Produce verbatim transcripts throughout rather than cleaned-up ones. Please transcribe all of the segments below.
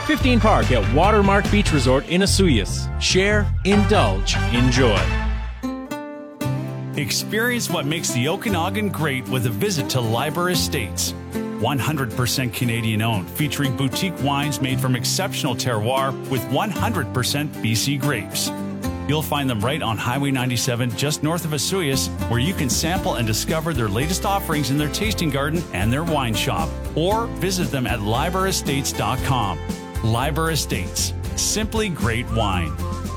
fifteen Park at Watermark Beach Resort in Osoyoos. Share, indulge, enjoy. Experience what makes the Okanagan great with a visit to Liber Estates. one hundred percent Canadian owned, featuring boutique wines made from exceptional terroir with one hundred percent B C grapes. You'll find them right on Highway ninety-seven, just north of Osoyoos, where you can sample and discover their latest offerings in their tasting garden and their wine shop. Or visit them at liber estates dot com. Liber Estates, simply great wine.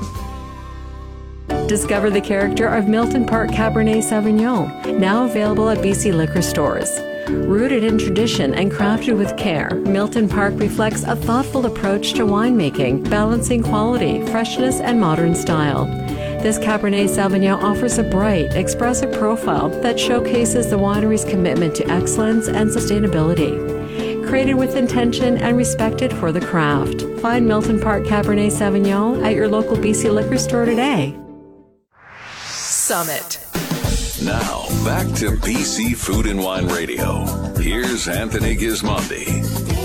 Discover the character of Milton Park Cabernet Sauvignon, now available at B C liquor stores. Rooted in tradition and crafted with care, Milton Park reflects a thoughtful approach to winemaking, balancing quality, freshness, and modern style. This Cabernet Sauvignon offers a bright, expressive profile that showcases the winery's commitment to excellence and sustainability. Created with intention and respected for the craft. Find Milton Park Cabernet Sauvignon at your local B C liquor store today. Summit. Now, back to B C Food and Wine Radio. Here's Anthony Gismondi.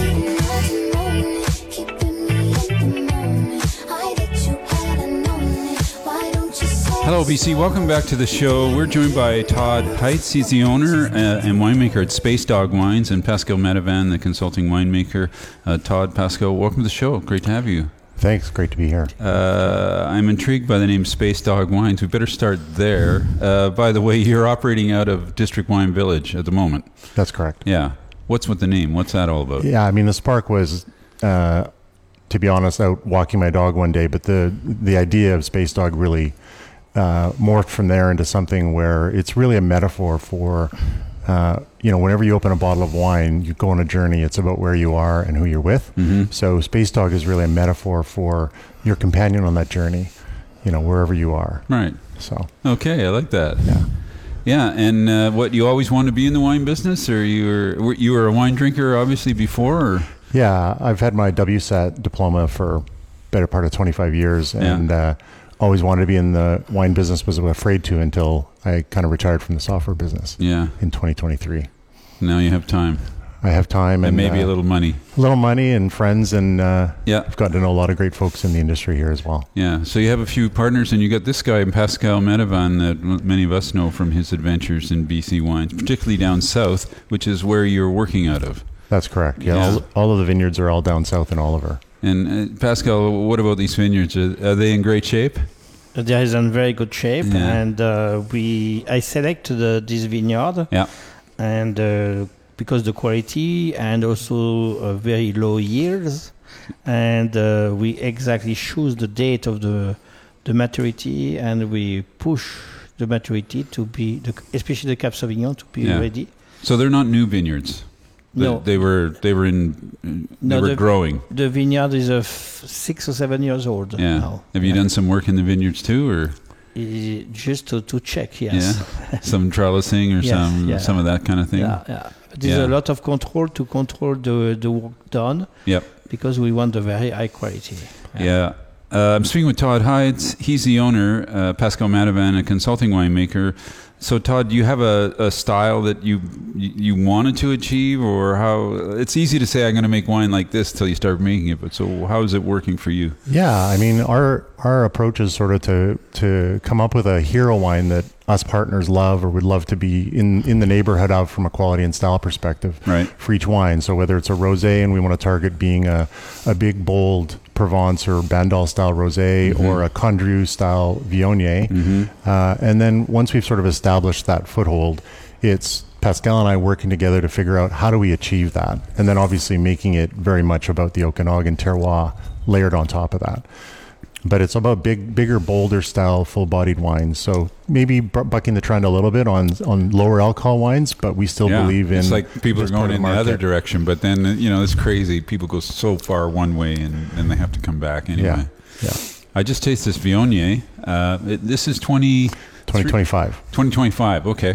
Hello, B C. Welcome back to the show. We're joined by Todd Heitz. He's the owner uh, and winemaker at Space Dog Wines, and Pascal Matavan, the consulting winemaker. Uh, Todd, Pascal, welcome to the show. Great to have you. Thanks. Great to be here. Uh, I'm intrigued by the name Space Dog Wines. We better start there. Uh, by the way, you're operating out of District Wine Village at the moment. That's correct. Yeah. What's with the name? What's that all about? Yeah, I mean, the spark was, uh, to be honest, out walking my dog one day, but the the idea of Space Dog really uh, morphed from there into something where it's really a metaphor for, uh, you know, whenever you open a bottle of wine, you go on a journey. It's about where you are and who you're with. Mm-hmm. So Space Dog is really a metaphor for your companion on that journey, you know, wherever you are. Right. So. Okay, I like that. Yeah. Yeah, and uh, what, you always wanted to be in the wine business, or you were, were you were a wine drinker obviously before? Or? Yeah, I've had my W S A T diploma for better part of twenty-five years, and Yeah. uh, always wanted to be in the wine business, was afraid to until I kind of retired from the software business. Yeah. In twenty twenty-three. Now you have time. I have time And, and, maybe uh, a little money. a little money and friends, and uh, Yeah. I've gotten to know a lot of great folks in the industry here as well. Yeah, so you have a few partners, and you got this guy, Pascal Matavan, that m- many of us know from his adventures in B C wines, particularly down south, which is where you're working out of. That's correct. Yeah, Yeah. All, all of the vineyards are all down south in Oliver. And uh, Pascal, what about these vineyards? Are, are they in great shape? They are in very good shape, Yeah. and uh, we I selected uh, this vineyard, Yeah. and uh, because the quality and also uh, very low yields, and uh, we exactly choose the date of the the maturity, and we push the maturity to be, the, especially the Cap Sauvignon, to be Yeah. ready. So they're not new vineyards. They, No. they were they were in they No, were the- growing. The vineyard is uh, f- six or seven years old Yeah. now. Have you Yeah. done some work in the vineyards too, or Uh, just to, to check, yes. yeah, some trellising or Yes, some yeah. some of that kind of thing? Yeah, yeah. There's Yeah. a lot of control to control the, the work done, Yep. because we want a very high quality. Yeah. Uh, I'm speaking with Todd Heitz. He's the owner, uh, Pascal Matavan, a consulting winemaker. So, Todd, do you have a, a style that you you wanted to achieve, or how? It's easy to say I'm going to make wine like this till you start making it, but so how is it working for you? Yeah, I mean, our our approach is sort of to to come up with a hero wine that us partners love or would love to be in, in the neighborhood of from a quality and style perspective Right. for each wine. So whether it's a rosé and we want to target being a, a big, bold Provence or Bandol style rosé, Mm-hmm. or a Condrieu style Viognier. Mm-hmm. Uh, and then once we've sort of established that foothold, it's Pascal and I working together to figure out how do we achieve that. And then obviously making it very much about the Okanagan terroir layered on top of that. But it's about big, bigger, bolder style, full-bodied wines. So maybe bu- bucking the trend a little bit on on lower alcohol wines, but we still Yeah. believe in. It's like people are this part going of in the other market. direction, but then, uh, you know, it's crazy. People go so far one way and then they have to come back anyway. Yeah, yeah. I just tasted this Viognier. Uh, it, this is twenty twenty twenty-five. twenty twenty-five, okay.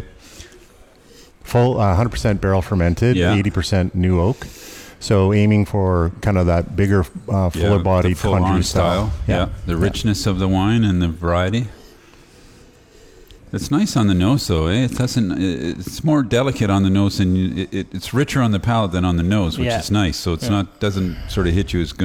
Full uh, one hundred percent barrel fermented, Yeah. eighty percent new oak. So aiming for kind of that bigger, uh, fuller Yeah, bodied the full-on Condrieu style. style. Yeah. The richness of the wine and the variety. It's nice on the nose, though. Eh? It doesn't. it- It's more delicate on the nose, and you- it, it, it's richer on the palate than on the nose, which Yeah. is nice. So it's Yeah. not doesn't sort of hit you as